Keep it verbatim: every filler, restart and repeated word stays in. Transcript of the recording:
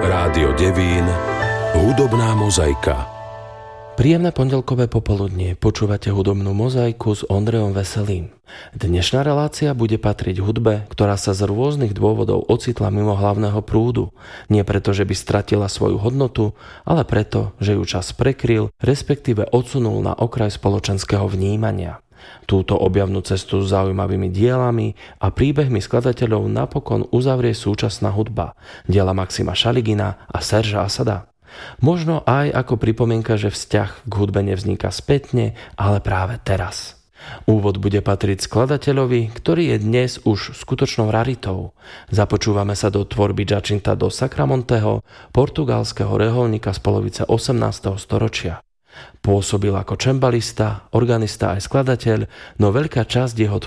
Rádio Devín, hudobná mozaika. Príjemné pondelkové popoludnie, počúvate hudobnú mozaiku s Ondrejom Veselým. Dnešná relácia bude patriť hudbe, ktorá sa z rôznych dôvodov ocitla mimo hlavného prúdu. Nie preto, že by stratila svoju hodnotu, ale preto, že ju čas prekryl, respektíve odsunul na okraj spoločenského vnímania. Túto objavnú cestu s zaujímavými dielami a príbehmi skladateľov napokon uzavrie súčasná hudba, diela Maxima Šaligina a Serža Asada. Možno aj ako pripomienka, že vzťah k hudbe nevzniká spätne, ale práve teraz. Úvod bude patriť skladateľovi, ktorý je dnes už skutočnou raritou. Započúvame sa do tvorby Jacinta do Sacramonteho, portugalského reholníka z polovice osemnásteho storočia. Pôsobil ako čembalista, organista aj skladateľ, no veľká časť jeho